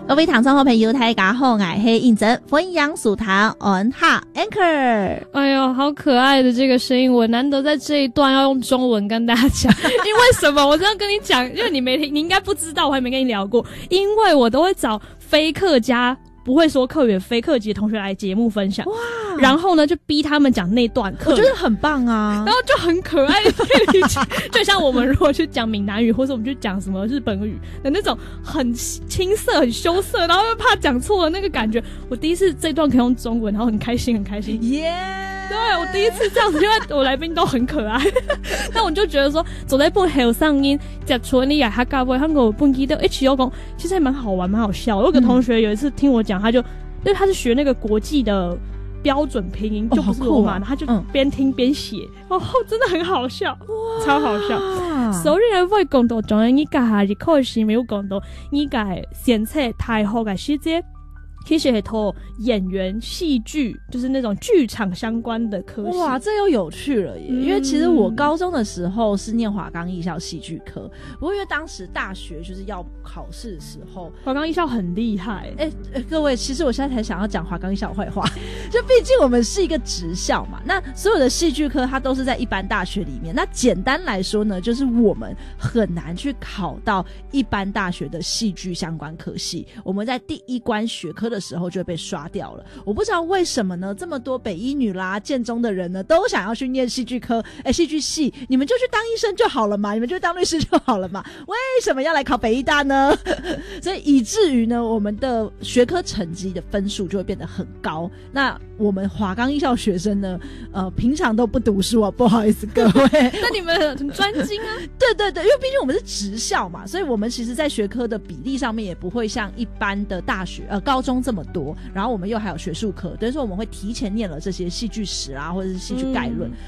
各位听众好朋友大家好，我是应真分享属堂 on 哈 anchor。 哎呦好可爱的这个声音，我难得在这一段要用中文跟大家讲因为什么我这样跟你讲，因为你没听，你应该不知道，我还没跟你聊过，因为我都会找非客家不会说客语非客籍的同学来节目分享，哇！然后呢，就逼他们讲那段客语， 我觉得很棒啊， 然后就很可爱就像我们如果去讲闽南语，或者我们去讲什么日本语的那种很青涩、很羞涩，然后又怕讲错的那个感觉。我第一次这段可以用中文，然后很开心，很开心，耶！对，我第一次这样子，因为我来宾都很可爱，但我就觉得说，走在本后上音，在村里啊，他搞不香港本地的 H 有讲，其实还蛮好玩，蛮好笑。我有个同学有一次听我讲，他就因为他是学那个国际的标准拼音，就不是罗马的，他就边听边写，真的很好笑，超好笑。所以咧，我讲到仲依家下日考試沒有講到依家現在大學嘅時節。其實係套演員戲劇，就是那種劇場相關的科系。 哇，这又有趣了耶！因为其实我高中的时候是念华冈艺校戏剧科，不过因为当时大学就是要考试的时候， 华冈艺校很厉害。 各位，其实我现在才想要讲华冈艺校坏话，就毕竟我们是一个职校嘛，那所有的戏剧科它都是在一般大学里面。那简单来说呢，就是我们很难去考到一般大学的戏剧相关科系，我们在第一关学科的时候就会被刷掉了。我不知道为什么呢，这么多北一女啦、建中的人呢，都想要去念戏剧科，戏剧系，你们就去当医生就好了嘛，你们就当律师就好了嘛，为什么要来考北医大呢？所以以至于呢，我们的学科成绩的分数就会变得很高。那我们华冈艺校学生呢，平常都不读书啊，不好意思各位。 那你们很专精啊。 对对对，因为毕竟我们是职校嘛，所以我们其实在学科的比例上面也不会像一般的大学高中这么多，然后我们又还有学术科，等于说我们会提前念了这些戏剧史啊，或者是戏剧概论，